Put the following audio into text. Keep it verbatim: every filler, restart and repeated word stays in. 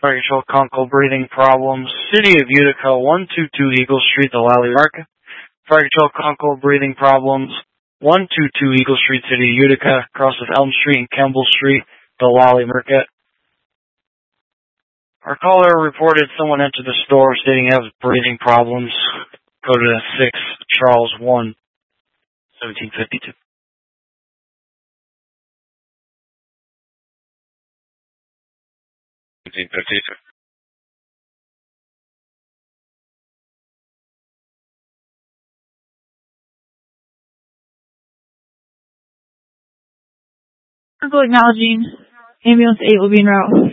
Fire Control Conco breathing problems. City of Utica, one two two Eagle Street, the Lally Market. Fire Control Conco breathing problems. one two two Eagle Street, City of Utica, across with Elm Street and Kemble Street, the Lally Market. Our caller reported someone entered the store stating he has breathing problems. Go to six Charles one, seventeen fifty-two. seventeen fifty-two. Acknowledging ambulance eight will be en route.